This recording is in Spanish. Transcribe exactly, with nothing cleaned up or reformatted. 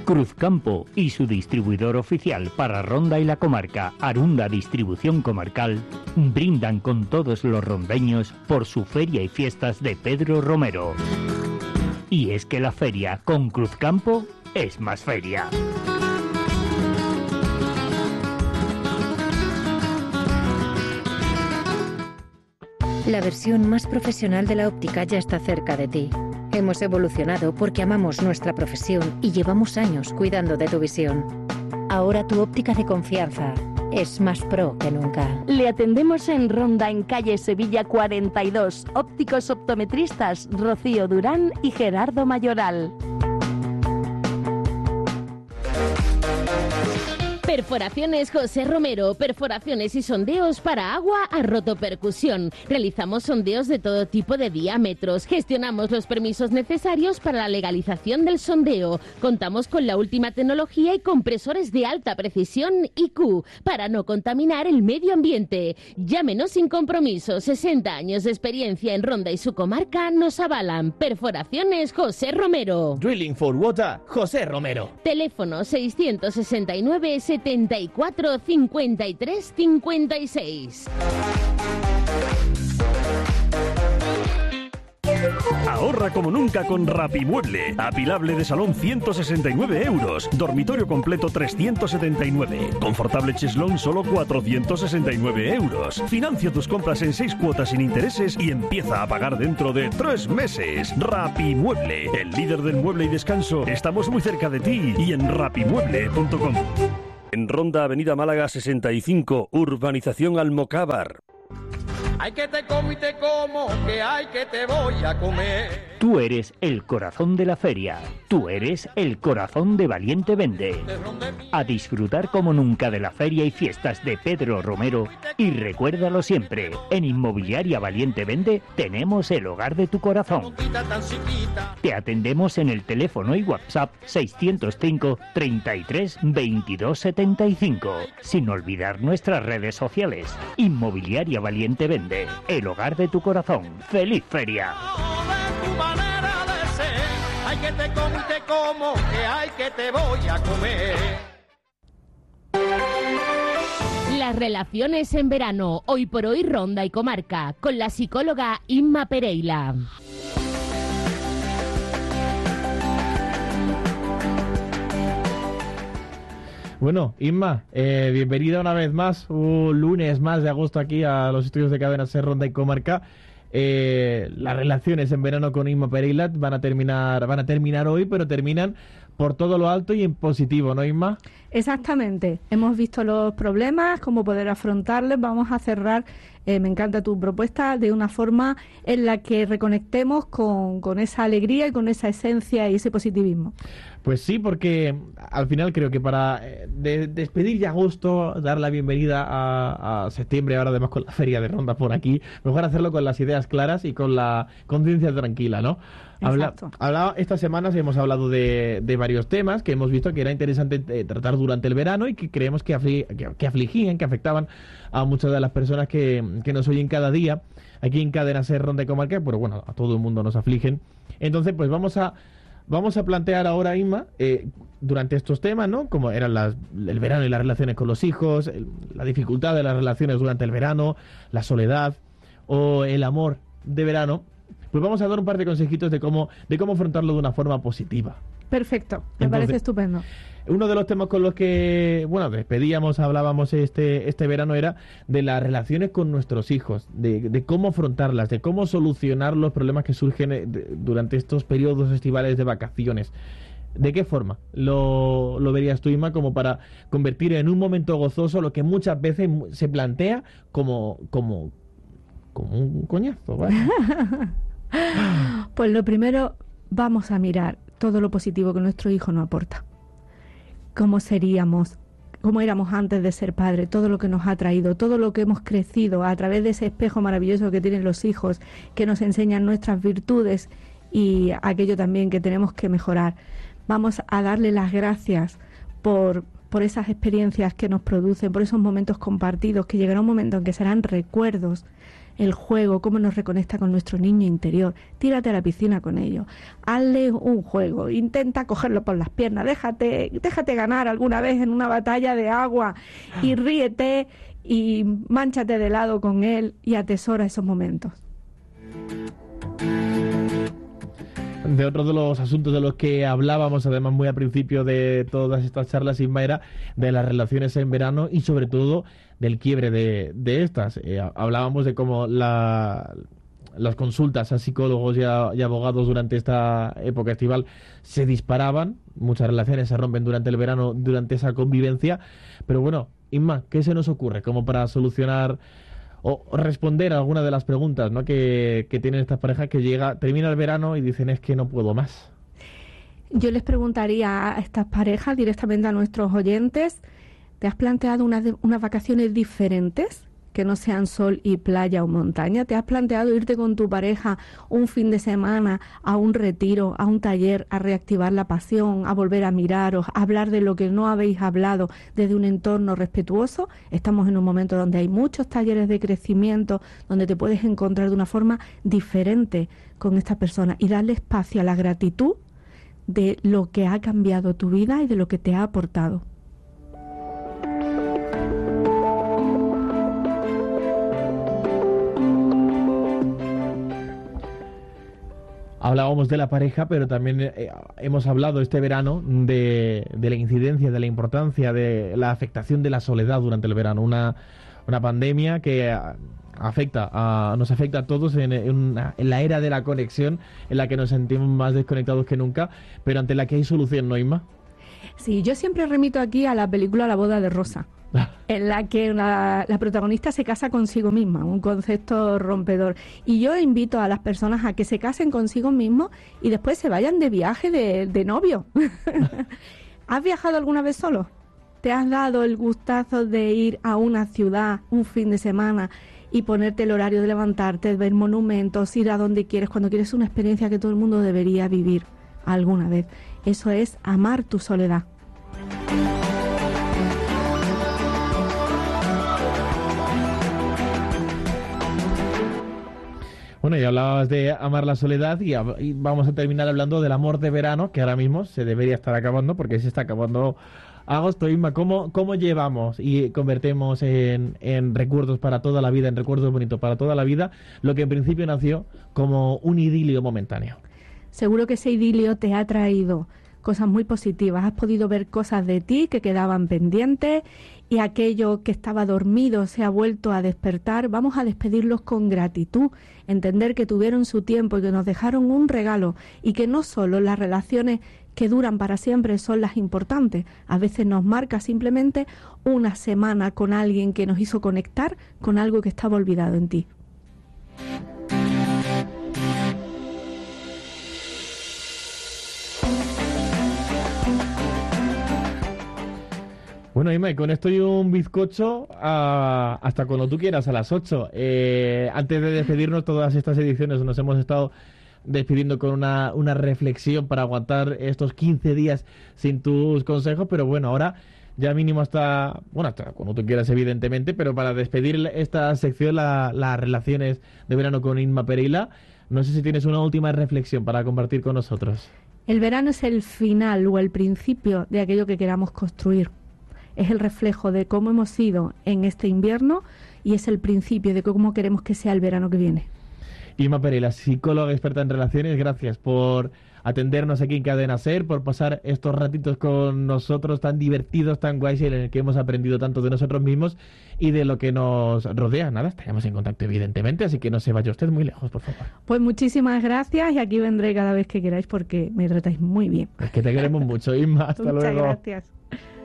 Cruzcampo y su distribuidor oficial para Ronda y la comarca, Arunda Distribución Comarcal, brindan con todos los rondeños por su feria y fiestas de Pedro Romero. Y es que la feria con Cruzcampo es más feria. La versión más profesional de la óptica ya está cerca de ti. Hemos evolucionado porque amamos nuestra profesión y llevamos años cuidando de tu visión. Ahora tu óptica de confianza es más pro que nunca. Le atendemos en Ronda, en calle Sevilla cuarenta y dos. Ópticos optometristas Rocío Durán y Gerardo Mayoral. Perforaciones José Romero, perforaciones y sondeos para agua a rotopercusión. Realizamos sondeos de todo tipo de diámetros, gestionamos los permisos necesarios para la legalización del sondeo. Contamos con la última tecnología y compresores de alta precisión I Q para no contaminar el medio ambiente. Llámenos sin compromiso, sesenta años de experiencia en Ronda y su comarca nos avalan. Perforaciones José Romero. Drilling for Water José Romero. Teléfono seiscientos sesenta y nueve setenta y cuatro cincuenta y tres cincuenta y seis. Ahorra como nunca con Rapimueble. Apilable de salón ciento sesenta y nueve euros. Dormitorio completo trescientos setenta y nueve. Confortable cheslón solo cuatrocientos sesenta y nueve euros. Financia tus compras en seis cuotas sin intereses y empieza a pagar dentro de tres meses. Rapimueble, el líder del mueble y descanso. Estamos muy cerca de ti y en rapimueble punto com. En Ronda, Avenida Málaga sesenta y cinco, Urbanización Almocávar. Hay que te como y te como, que hay que te voy a comer. Tú eres el corazón de la feria. Tú eres el corazón de Valiente Vende. A disfrutar como nunca de la feria y fiestas de Pedro Romero. Y recuérdalo siempre, en Inmobiliaria Valiente Vende tenemos el hogar de tu corazón. Te atendemos en el teléfono y WhatsApp seiscientos cinco, treinta y tres, veintidós setenta y cinco. Sin olvidar nuestras redes sociales. Inmobiliaria Valiente Vende. El hogar de tu corazón. ¡Feliz feria! Hay que te como y te como, que hay que te voy a comer. Las relaciones en verano, hoy por hoy Ronda y comarca, con la psicóloga Inma Pereira. Bueno, Inma, eh, bienvenida una vez más, un lunes más de agosto aquí a los estudios de Cadena Ser Ronda y Comarca. Eh, las relaciones en verano con Inma Pereira van a terminar, van a terminar hoy, pero terminan por todo lo alto y en positivo, ¿no, Inma? Exactamente. Hemos visto los problemas, cómo poder afrontarlos. Vamos a cerrar, eh, me encanta tu propuesta, de una forma en la que reconectemos con, con esa alegría y con esa esencia y ese positivismo. Pues sí, porque al final creo que para eh, de, despedir ya agosto, dar la bienvenida a, a septiembre, ahora además con la feria de Ronda por aquí, mejor hacerlo con las ideas claras y con la conciencia tranquila, ¿no? Habla, habla, estas semanas hemos hablado de, de varios temas que hemos visto que era interesante eh, tratar durante el verano y que creemos que, afli, que, que afligían, que afectaban a muchas de las personas que, que nos oyen cada día aquí en Cadena Ser Ronda y Comarca, pero bueno, a todo el mundo nos afligen. Entonces, pues vamos a vamos a plantear ahora, Inma, eh, durante estos temas, ¿no? Como eran las, el verano y las relaciones con los hijos, el, la dificultad de las relaciones durante el verano, la soledad o el amor de verano. Pues vamos a dar un par de consejitos de cómo de cómo afrontarlo de una forma positiva. Perfecto, me Entonces, parece estupendo. Uno de los temas con los que, bueno, despedíamos, hablábamos este este verano era de las relaciones con nuestros hijos, de, de cómo afrontarlas, de cómo solucionar los problemas que surgen de, durante estos periodos estivales de vacaciones. ¿De qué forma lo, lo verías tú, Inma, como para convertir en un momento gozoso lo que muchas veces se plantea como, como, como un coñazo, ¿vale? Pues lo primero, vamos a mirar todo lo positivo que nuestro hijo nos aporta. Cómo seríamos, cómo éramos antes de ser padre, todo lo que nos ha traído, todo lo que hemos crecido a través de ese espejo maravilloso que tienen los hijos, que nos enseñan nuestras virtudes y aquello también que tenemos que mejorar. Vamos a darle las gracias por, por esas experiencias que nos producen, por esos momentos compartidos, que llegará un momento en que serán recuerdos el juego, cómo nos reconecta con nuestro niño interior. Tírate a la piscina con ellos, hazle un juego, intenta cogerlo por las piernas, déjate, déjate ganar alguna vez en una batalla de agua y ríete y mánchate de lado con él y atesora esos momentos. De otro de los asuntos de los que hablábamos, además muy al principio de todas estas charlas, Inma, era de las relaciones en verano y sobre todo del quiebre de, de estas. Eh, hablábamos de cómo la, las consultas a psicólogos y, a, y abogados durante esta época estival se disparaban, muchas relaciones se rompen durante el verano, durante esa convivencia, pero bueno, Inma, ¿qué se nos ocurre como para solucionar o responder a alguna de las preguntas, ¿no?, que, que tienen estas parejas que llega, termina el verano y dicen es que no puedo más? Yo les preguntaría a estas parejas, directamente a nuestros oyentes, ¿te has planteado unas, unas vacaciones diferentes? Que no sean sol y playa o montaña. ¿Te has planteado irte con tu pareja un fin de semana a un retiro, a un taller, a reactivar la pasión, a volver a miraros, a hablar de lo que no habéis hablado desde un entorno respetuoso? Estamos en un momento donde hay muchos talleres de crecimiento, donde te puedes encontrar de una forma diferente con esta persona y darle espacio a la gratitud de lo que ha cambiado tu vida y de lo que te ha aportado. Hablábamos de la pareja, pero también eh, hemos hablado este verano de, de la incidencia, de la importancia, de la afectación de la soledad durante el verano. Una, una pandemia que afecta a, nos afecta a todos en, en, una, en la era de la conexión, en la que nos sentimos más desconectados que nunca, pero ante la que hay solución, ¿no, Inma? Sí, yo siempre remito aquí a la película La boda de Rosa, en la que la, la protagonista se casa consigo misma, un concepto rompedor. Y yo invito a las personas a que se casen consigo mismos y después se vayan de viaje de, de novio. ¿Has viajado alguna vez solo? ¿Te has dado el gustazo de ir a una ciudad un fin de semana y ponerte el horario de levantarte, ver monumentos, ir a donde quieres, cuando quieres una experiencia que todo el mundo debería vivir alguna vez? Eso es amar tu soledad. Bueno, ya hablabas de amar la soledad y, y vamos a terminar hablando del amor de verano, que ahora mismo se debería estar acabando porque se está acabando agosto. Inma, ¿cómo, cómo llevamos y convertimos en, en recuerdos para toda la vida, en recuerdos bonitos para toda la vida, lo que en principio nació como un idilio momentáneo? Seguro que ese idilio te ha traído cosas muy positivas. Has podido ver cosas de ti que quedaban pendientes y aquello que estaba dormido se ha vuelto a despertar. Vamos a despedirlos con gratitud, entender que tuvieron su tiempo y que nos dejaron un regalo y que no solo las relaciones que duran para siempre son las importantes. A veces nos marca simplemente una semana con alguien que nos hizo conectar con algo que estaba olvidado en ti. Bueno, Inma, y con esto y un bizcocho a, hasta cuando tú quieras, a las ocho. Eh, antes de despedirnos, todas estas ediciones nos hemos estado despidiendo con una, una reflexión para aguantar estos quince días sin tus consejos, pero bueno, ahora ya mínimo hasta, bueno, hasta cuando tú quieras, evidentemente, pero para despedir esta sección, la, las relaciones de verano con Inma Pereira, no sé si tienes una última reflexión para compartir con nosotros. El verano es el final o el principio de aquello que queramos construir. Es el reflejo de cómo hemos sido en este invierno y es el principio de cómo queremos que sea el verano que viene. Inma Pereira, psicóloga experta en relaciones, gracias por atendernos aquí en Cadena SER, por pasar estos ratitos con nosotros tan divertidos, tan guays, en el que hemos aprendido tanto de nosotros mismos y de lo que nos rodea. Nada, estaremos en contacto evidentemente, así que no se vaya usted muy lejos, por favor. Pues muchísimas gracias y aquí vendré cada vez que queráis porque me tratáis muy bien. Es que te queremos mucho, Inma. Hasta Muchas luego. Muchas gracias.